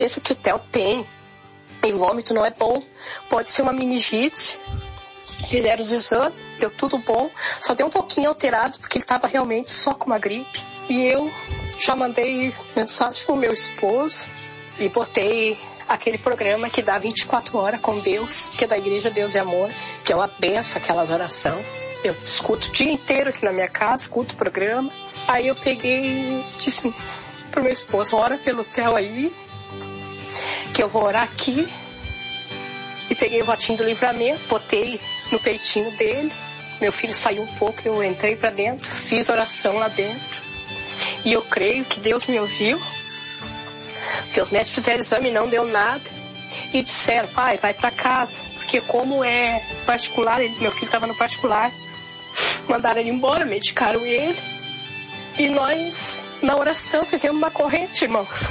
doença que o Theo tem. E vômito não é bom. Pode ser uma meningite. Fizeram os exames, deu tudo bom. Só deu um pouquinho alterado, porque ele estava realmente só com uma gripe. E eu já mandei mensagem pro meu esposo e botei aquele programa que dá 24 horas com Deus, que é da Igreja Deus e Amor, que é uma benção, aquelas orações. Eu escuto o dia inteiro aqui na minha casa, escuto o programa. Aí eu peguei e disse pro meu esposo, ora pelo Theo aí, que eu vou orar aqui. E peguei o votinho do livramento, botei no peitinho dele. Meu filho saiu um pouco, eu entrei para dentro, fiz oração lá dentro. E eu creio que Deus me ouviu, porque os médicos fizeram exame e não deu nada. E disseram, pai, vai para casa, porque como é particular, meu filho estava no particular, mandaram ele embora, medicaram ele. E nós, na oração, fizemos uma corrente, irmãos.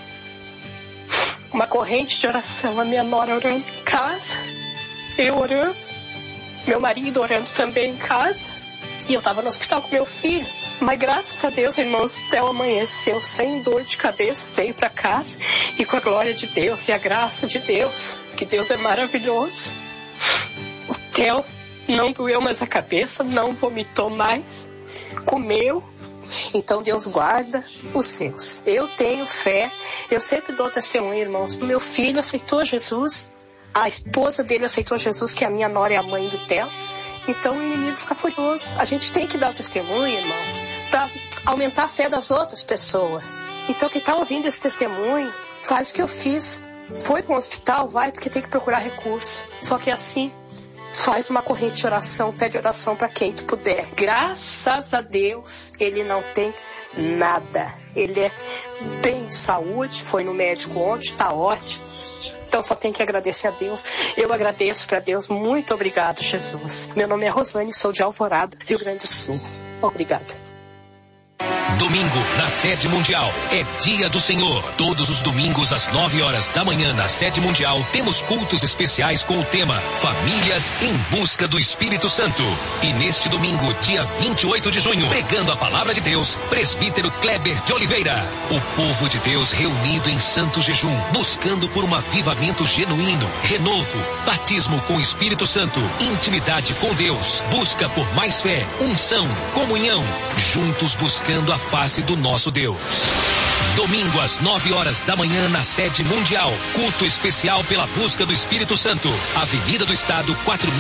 Uma corrente de oração, a minha nora orando em casa, eu orando, meu marido orando também em casa, e eu estava no hospital com meu filho. Mas graças a Deus, irmãos, o Theo amanheceu sem dor de cabeça, veio para casa, e com a glória de Deus e a graça de Deus, que Deus é maravilhoso, o Theo não doeu mais a cabeça, não vomitou mais, comeu. Então Deus guarda os seus. Eu tenho fé, eu sempre dou testemunho, irmãos. Meu filho aceitou Jesus, a esposa dele aceitou Jesus, que a minha nora é a mãe do Theo. Então o inimigo fica furioso. A gente tem que dar o testemunho, irmãos, para aumentar a fé das outras pessoas. Então quem está ouvindo esse testemunho, faz o que eu fiz. Foi para um hospital, vai, porque tem que procurar recurso. Só que assim, faz uma corrente de oração, pede oração para quem tu puder. Graças a Deus, ele não tem nada. Ele é bem de saúde, foi no médico ontem, está ótimo. Então só tem que agradecer a Deus. Eu agradeço para Deus. Muito obrigado, Jesus. Meu nome é Rosane, sou de Alvorada, Rio Grande do Sul. Obrigada. Domingo, na Sede Mundial, é Dia do Senhor. Todos os domingos, às 9 horas da manhã, na Sede Mundial, temos cultos especiais com o tema Famílias em Busca do Espírito Santo. E neste domingo, dia 28 de junho, pregando a palavra de Deus, presbítero Kleber de Oliveira. O povo de Deus reunido em santo jejum, buscando por um avivamento genuíno, renovo, batismo com o Espírito Santo, intimidade com Deus, busca por mais fé, unção, comunhão, juntos buscando a face do nosso Deus. Domingo às 9 horas da manhã na Sede Mundial, culto especial pela busca do Espírito Santo, Avenida do Estado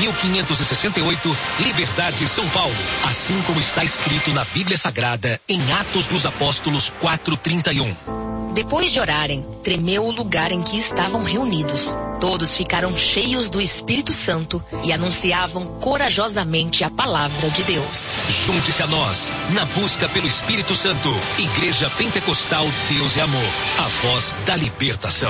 4568, Liberdade, São Paulo, assim como está escrito na Bíblia Sagrada em Atos dos Apóstolos 4:31. Depois de orarem, tremeu o lugar em que estavam reunidos. Todos ficaram cheios do Espírito Santo e anunciavam corajosamente a palavra de Deus. Junte-se a nós, na busca pelo Espírito Santo. Igreja Pentecostal Deus é Amor, a voz da libertação.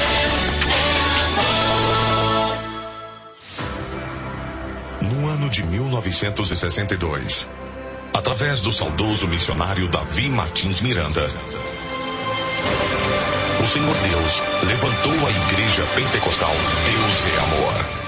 No ano de 1962, através do saudoso missionário Davi Martins Miranda, o Senhor Deus levantou a Igreja Pentecostal Deus é Amor.